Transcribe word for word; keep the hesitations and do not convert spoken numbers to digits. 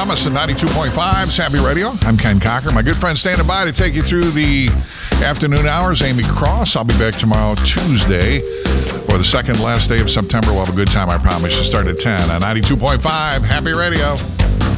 Thomas and ninety-two point five's Happy Radio. I'm Ken Cocker. My good friend standing by to take you through the afternoon hours, Amy Cross. I'll be back tomorrow, Tuesday, for the second last day of September. We'll have a good time, I promise. You start at ten on ninety-two point five Happy Radio.